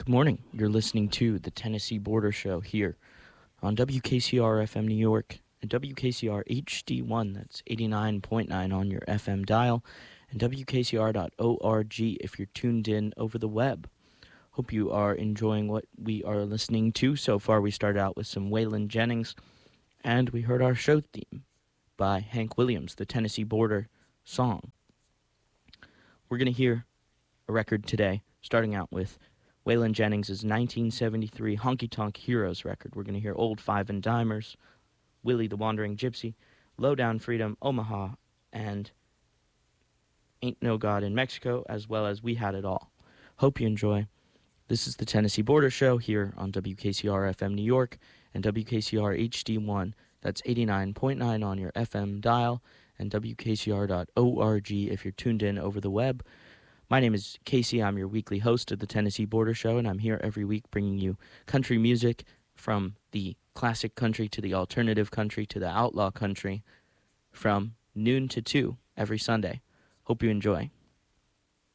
Good morning. You're listening to the Tennessee Border Show here on WKCR FM New York and WKCR HD1. That's 89.9 on your FM dial and WKCR.org if you're tuned in over the web. Hope you are enjoying what we are listening to. So far, we started out with some Waylon Jennings, and we heard our show theme by Hank Williams, the Tennessee Border song. We're going to hear a record today, starting out with Waylon Jennings' 1973 Honky Tonk Heroes record. We're going to hear Old Five and Dimers, Willie the Wandering Gypsy, Low Down Freedom, Omaha, and Ain't No God in Mexico, as well as We Had It All. Hope you enjoy. This is the Tennessee Border Show here on WKCR FM New York and WKCR HD1. That's 89.9 on your FM dial and WKCR.org if you're tuned in over the web. My name is Casey. I'm your weekly host of the Tennessee Border Show, and I'm here every week bringing you country music from the classic country to the alternative country to the outlaw country from noon to 2 every Sunday. Hope you enjoy.